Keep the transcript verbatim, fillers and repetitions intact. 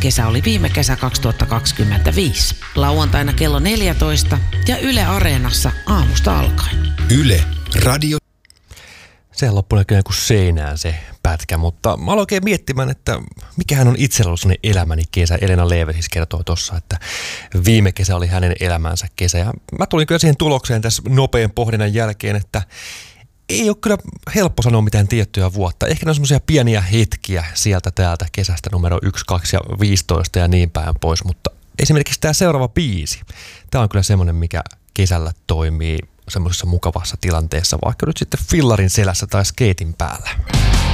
kesä oli viime kesä kaksituhattakaksikymmentäviisi. Lauantaina kello neljätoista ja Yle Areenassa aamusta alkaen. Yle Radio. Sehän loppui näköjään kuin seinään se pätkä, mutta mä aloin oikein miettimään, että mikähän on itsellä ollut sellainen elämäni kesä. Elena Leeve siis kertoi tuossa, että viime kesä oli hänen elämänsä kesä. Ja mä tulin kyllä siihen tulokseen tässä nopean pohdinnan jälkeen, että ei ole kyllä helppo sanoa mitään tiettyä vuotta. Ehkä ne on semmoisia pieniä hetkiä sieltä täältä kesästä numero yksi, kaksi ja viisitoista ja niin päin pois. Mutta esimerkiksi tämä seuraava biisi, tämä on kyllä semmoinen, mikä kesällä toimii semmoisessa mukavassa tilanteessa, vaikka nyt sitten fillarin selässä tai skeitin päällä.